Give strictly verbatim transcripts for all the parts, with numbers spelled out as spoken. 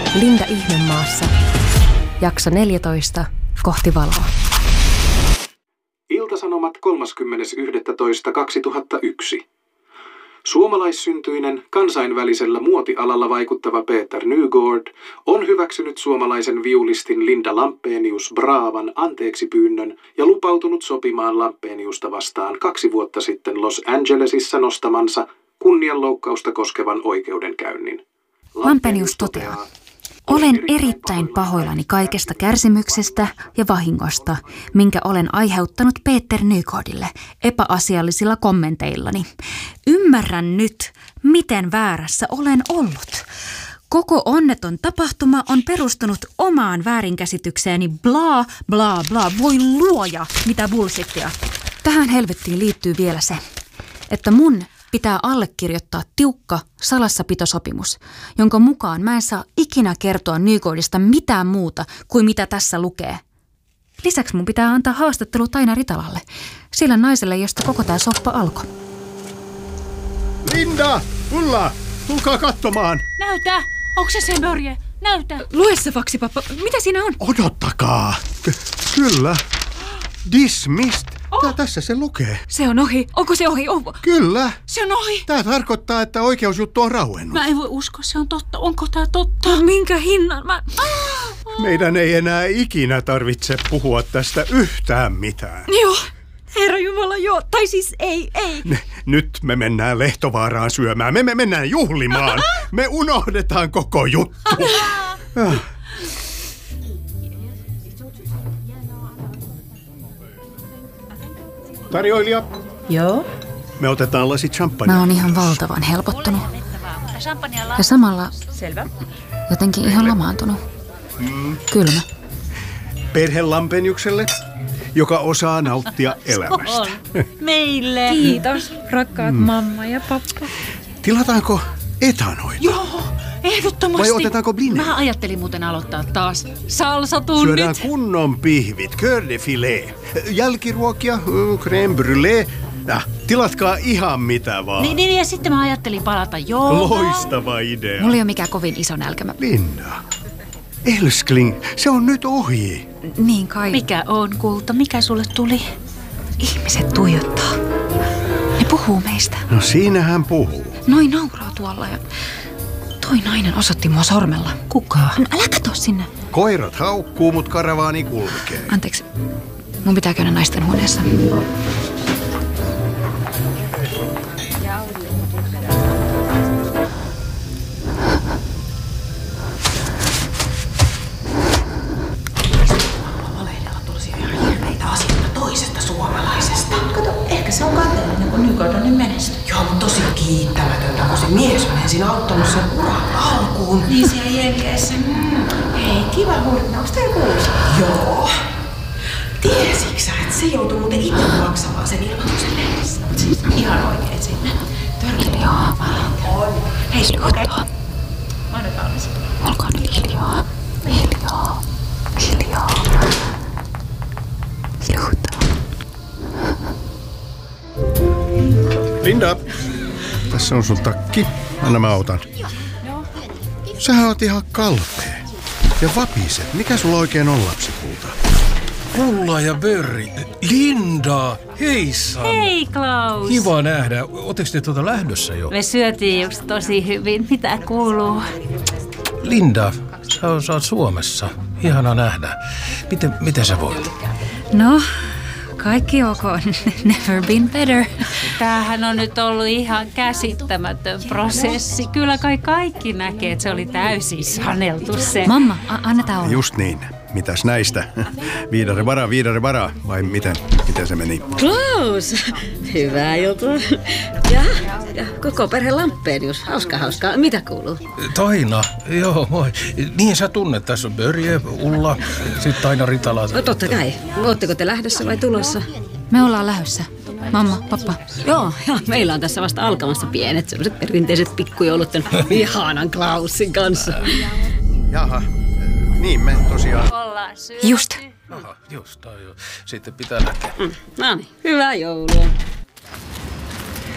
Linda Ihmemaassa. Jakso neljätoista. Kohti valoa. Iltasanomat kolmaskymmenes yhdestoista kaksituhattayksi. Suomalaissyntyinen, kansainvälisellä muotialalla vaikuttava Peter Nygård on hyväksynyt suomalaisen viulistin Linda Lampenius Bravan anteeksipyynnön ja lupautunut sopimaan Lampeniusta vastaan kaksi vuotta sitten Los Angelesissa nostamansa kunnianloukkausta koskevan oikeudenkäynnin. Lampenius toteaa: olen erittäin pahoillani kaikesta kärsimyksestä ja vahingosta, minkä olen aiheuttanut Peter Nygårdille epäasiallisilla kommenteillani. Ymmärrän nyt, miten väärässä olen ollut. Koko onneton tapahtuma on perustunut omaan väärinkäsitykseeni, bla bla bla. Voi luoja, mitä bullshittia. Tähän helvettiin liittyy vielä se, että mun pitää allekirjoittaa tiukka salassapitosopimus, jonka mukaan mä en saa ikinä kertoa Nygårdista mitään muuta kuin mitä tässä lukee. Lisäksi mun pitää antaa haastattelu Taina Ritalalle, sillä naiselle, josta koko tää soppa alkoi. Linda! Ulla! Tulkaa katsomaan! Näytä! Onko se se Börje? Näytä! Lue se faksi, pappa. Mitä siinä on? Odottakaa! K- kyllä. Dismissed. Tää, tässä se lukee. Se on ohi. Onko se ohi? On... Kyllä. Se on ohi. Tää tarkoittaa, että oikeusjuttu on rauennut. Mä en voi uskoa, se on totta. Onko tää totta? No, minkä hinnan? Mä... Meidän ei enää ikinä tarvitse puhua tästä yhtään mitään. Joo. Herra Jumala, joo. Tai siis ei, ei. N- nyt me mennään Lehtovaaraan syömään. Me, me mennään juhlimaan. Me unohdetaan koko juttu. Tarjoilija. Joo. Me otetaan lasi champagnea. Mä oon ihan valtavan helpottunut. Ja samalla Selvä. jotenkin ihan lamaantunut. Mm. Kylmä. Perhe Lampeniukselle, joka osaa nauttia elämästä. Meille. Kiitos, rakkaat mm. mamma ja pappa. Tilataanko etanoita? Joo, ehdottomasti. Vai otetaanko blinea? Mä ajattelin muuten aloittaa taas salsatunnit. Syödään kunnon pihvit, cœur de filet, jälkiruokia, crème brûlée. Ja, tilatkaa ihan mitä vaan. Niin, niin, ja sitten mä ajattelin palata joogaan. Loistava idea. Mulla ei ole mikään kovin iso nälkämä. Linda, Elskling, se on nyt ohi. Niin kai. Mikä on, kulta? Mikä sulle tuli? Ihmiset tuijottaa. Ne puhuu meistä. No siinähän puhuu. Noin nauraa tuolla ja toi nainen osoitti mua sormella. Kuka? No, älä katso sinne. Koirat haukkuu, mut karavaani kulkee. Anteeksi, mun pitää käydä naisten huoneessa. Se on kateellinen, kun Nygård on nyt menestynyt. Joo, mutta tosi kiittämätöntä, kun se mies on ensin auttanut sen uran alkuun. Niin siellä Jenkeissä. Mm. Hei, kiva huomata. Onko teillä kuulossa? Joo. Tiesitkö sä, että se joutui muuten itse maksamaan sen ilmoituksen lehdessä? Siis ihan oikein sinne. Hiljaa. On. Hei, okei. Okay. Mä oon nyt valmis. Olkaa nyt hiljaa. Hiljaa. Hiljaa. Hiljaa. Linda, tässä on sun takki. Anna mä otan. Sähän oot ihan kalpea. Ja vapiset. Mikä sulla oikein on, lapsikulta? Ulla ja Börri. Linda, heissan. Hei Klaus. Kiva nähdä. Ootteko te tuota lähdössä jo? Me syötiin just tosi hyvin. Mitä kuuluu? Linda, sä, sä oot Suomessa. Ihana nähdä. Miten, miten sä voit? No, kaikki ok. Never been better. Tämähän on nyt ollut ihan käsittämätön prosessi. Kyllä kai kaikki näkee, että se oli täysin saneltu se. Mamma, a- annetaan olla. Just niin. Mitäs näistä? Viidare varaa, viidare varaa. Vai miten? Miten se meni? Klaus! Hyvää juttua. Ja, ja koko perhe Lampenius. Hauska, hauskaa. Mitä kuuluu? Taina, joo moi. Niin sä tunnet. Tässä on Börje, Ulla, sitten Taina Ritala. No totta kai. Ootteko te lähdössä vai tulossa? Me ollaan lähdössä. Mamma, pappa. Joo, joo, meillä on tässä vasta alkamassa pienet sellaiset perinteiset pikkujoulut tämän ihanan Klausin kanssa. Jaha, niin me tosiaan. Ollaan syöty. Just. Aha, just, tai jo. Sitten pitää lähteä. Mm, no niin, hyvää joulua.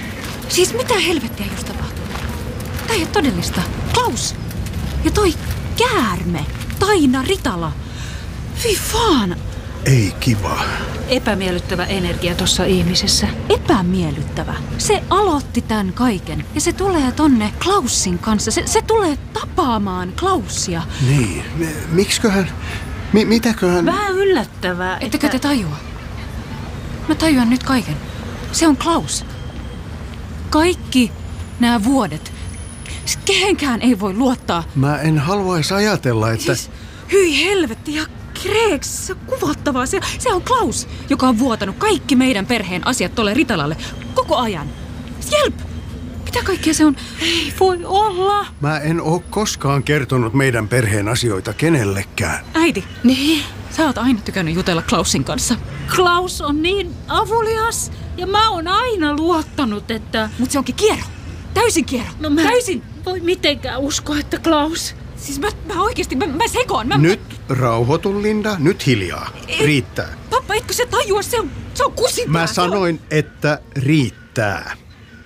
Siis mitä helvettiä just tapahtui? Tää ei ole todellista. Klaus! Ja toi käärme. Taina Ritala. Fy fan. Ei kiva. Epämiellyttävä energia tuossa ihmisessä. Epämiellyttävä. Se aloitti tämän kaiken. Ja se tulee tonne Klaussin kanssa. Se, se tulee tapaamaan Klaussia. Niin. Miksiköhän? Mi- mitäköhän? Vähän yllättävää. Ettekö te tajua? Mä tajuan nyt kaiken. Se on Klaus. Kaikki nämä vuodet. Kehenkään ei voi luottaa. Mä en haluaisi ajatella, että... Siis, hyi helvetti ja kreeks, se on kuvottavaa. Se, se on Klaus, joka on vuotanut kaikki meidän perheen asiat tolle Ritalalle koko ajan. Jelp! Mitä kaikkea se on? Ei voi olla. Mä en oo koskaan kertonut meidän perheen asioita kenellekään. Äiti, niin? Sä oot aina tykännyt jutella Klaussin kanssa. Klaus on niin avulias ja mä oon aina luottanut, että... Mut se onkin kierro. Täysin kierro. No mä Täysin. voi mitenkään uskoa, että Klaus... Siis mä, mä oikeesti, mä, mä sekoon. Mä, Nyt rauhoitu, Linda. Nyt hiljaa. Riittää. Pappa, etkö se tajua? Se on, se on kusipää. Mä sanoin, että riittää.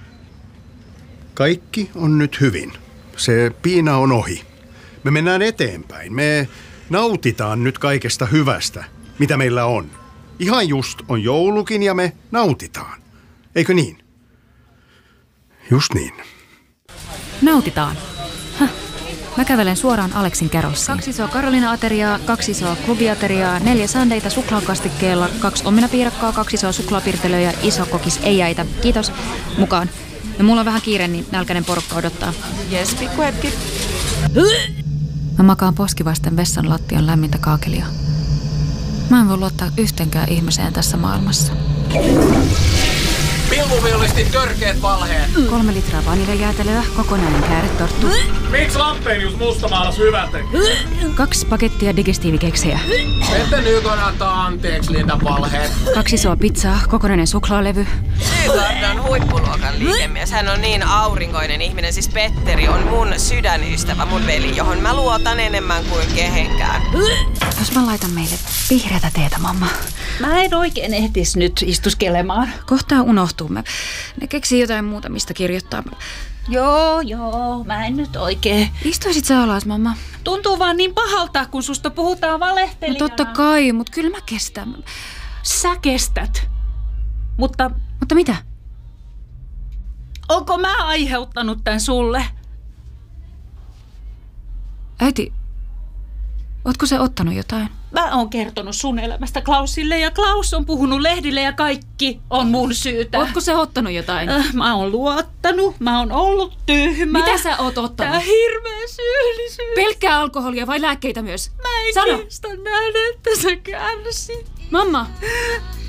Kaikki on nyt hyvin. Se piina on ohi. Me mennään eteenpäin. Me nautitaan nyt kaikesta hyvästä, mitä meillä on. Ihan just on joulukin ja me nautitaan. Eikö niin? Just niin. Nautitaan. Häh. Mä kävelen suoraan Aleksin Carolsiin. Kaksi isoa Carolina-ateriaa, kaksi isoa klubiateriaa, neljä sandeita suklaakastikkeella, kaksi omenapiirakkaa, kaksi isoa suklaapirtelöä ja iso kokis ei jäitä. Kiitos. Mukaan. Ja mulla on vähän kiire, niin nälkäinen porukka odottaa. Jes, pikku hetki. Mä makaan poskivasten vessan lattian lämmintä kaakelia. Mä en voi luottaa yhteenkään ihmiseen tässä maailmassa. Pilvuviolisti törkeät valheet. Kolme litraa vaniljajäätelöä, kokonainen kääretorttu. Miksi Lampenius mustamaalas hyvältä? Kaksi pakettia digestiivikeksejä. Ette nyt antaa anteeksi, Linda, valheet. Kaksi isoa pizzaa, kokonainen suklaalevy. Nygård on huippuluokan liikemies. Hän on niin aurinkoinen ihminen. Siis Petteri on mun sydänystävä, mun veli, johon mä luotan enemmän kuin kehenkään. Jos mä laitan meille vihreätä teetä, mamma. Mä en oikein ehtis nyt istuskelemaan. Kohtaa unohtuu. Mä ne keksii jotain muuta, mistä kirjoittaa. Joo, joo, mä en nyt oikein. Istuisit sä alas, mamma? Tuntuu vaan niin pahalta, kun susta puhutaan valehtelijana. No totta kai, mut kyllä mä kestän. Sä kestät. Mutta... Mutta mitä? Onko mä aiheuttanut tän sulle? Äiti, ootko sä ottanut jotain? Mä oon kertonut sun elämästä Klausille ja Klaus on puhunut lehdille ja kaikki on mun syytä. Ootko sä ottanut jotain? Äh, mä oon luottanut, mä oon ollut tyhmä. Mitä sä oot ottanut? Tää hirveä syyllisyys. Pelkkää alkoholia vai lääkkeitä myös? Mä en Sano. kestä nähdä, että sä kärsit. Mamma,